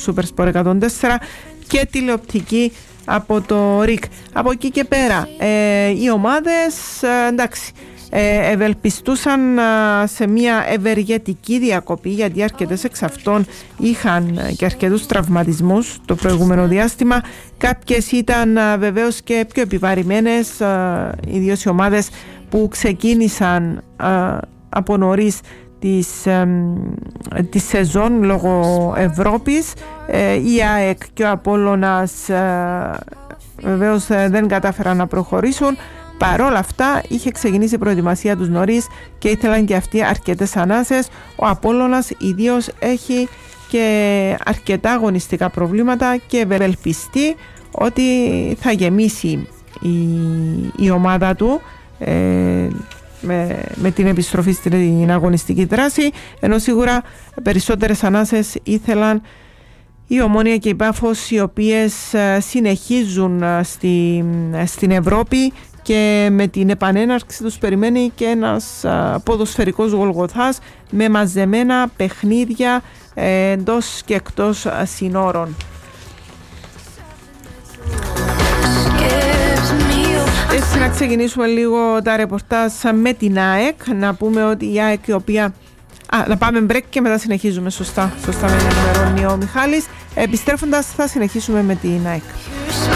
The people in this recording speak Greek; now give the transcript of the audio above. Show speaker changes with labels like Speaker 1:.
Speaker 1: Super Sport 104 και τηλεοπτική από το ΡΙΚ. Από εκεί και πέρα οι ομάδες εντάξει, ευελπιστούσαν σε μια ευεργετική διακοπή, γιατί αρκετές εξ αυτών είχαν και αρκετούς τραυματισμούς το προηγούμενο διάστημα. Κάποιες ήταν βεβαίως και πιο επιβαρημένες, ιδίως οι ομάδες που ξεκίνησαν από νωρίς τη σεζόν λόγω Ευρώπης. Η ΑΕΚ και ο Απόλλωνας βεβαίως δεν κατάφεραν να προχωρήσουν. Παρόλα αυτά είχε ξεκινήσει η προετοιμασία τους νωρίς και ήθελαν και αυτοί αρκετές ανάσες. Ο Απόλλωνας ιδίως έχει και αρκετά αγωνιστικά προβλήματα και ευελπιστεί ότι θα γεμίσει η ομάδα του με την επιστροφή στην αγωνιστική δράση, ενώ σίγουρα περισσότερες ανάσες ήθελαν η Ομόνοια και η Πάφος, οι οποίες συνεχίζουν στην Ευρώπη και με την επανέναρξη τους περιμένει και ένας ποδοσφαιρικός Γολγοθάς με μαζεμένα παιχνίδια εντός και εκτός συνόρων. Έτσι, να ξεκινήσουμε λίγο τα ρεπορτάζ με την ΑΕΚ. Να πούμε ότι η ΑΕΚ, η οποία... να πάμε break και μετά συνεχίζουμε. Σωστά με ενημερώνει ο Μιχάλης. Επιστρέφοντας θα συνεχίσουμε με την ΑΕΚ.